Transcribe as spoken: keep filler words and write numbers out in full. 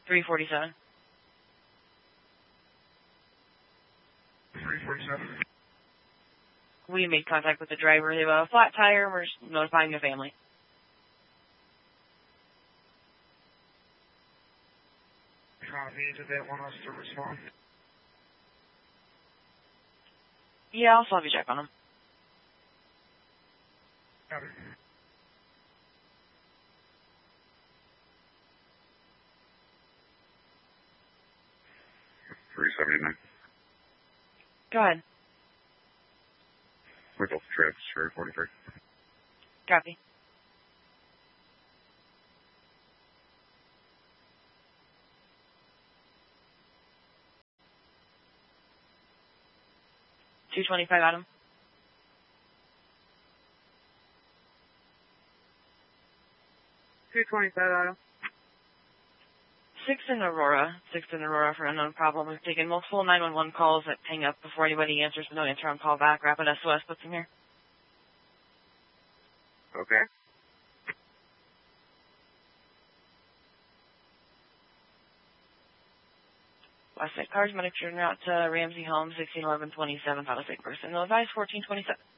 three forty-seven. three forty-seven. We made contact with the driver. They have a flat tire, and we're just notifying the family. Copy. Did they want us to respond? Yeah, I'll still have you check on them. Copy. three seventy-nine. Go ahead. Wickles trips, three forty-three. Copy. two twenty-five, Adam. two twenty-five, Adam. six in Aurora. six in Aurora for unknown problem. We've taken multiple nine one one calls that hang up before anybody answers. No answer on call back. Rapid S O S puts in here. Okay. Last night cars, medic driven out to Ramsey Home, sixteen eleven twenty-seven, Palisade person. No advice, fourteen twenty-seven.